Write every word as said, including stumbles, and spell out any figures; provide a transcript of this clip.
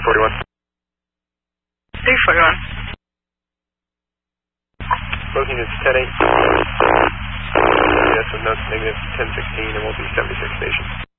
forty-one. three forty-one. Both units ten eight. Yes, with notes negative ten sixteen and we'll be seventy-six stations.